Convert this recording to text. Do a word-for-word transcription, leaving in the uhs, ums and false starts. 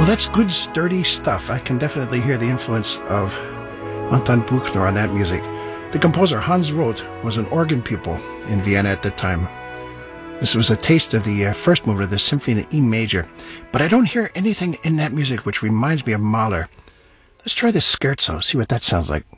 that's good, sturdy stuff. I can definitely hear the influence of Anton Buchner on that music. The composer Hans Roth was an organ pupil in Vienna at the time. This was a taste of the uh, first movement of the Symphony in E major, but I don't hear anything in that music which reminds me of Mahler. Let's try this scherzo, see what that sounds like.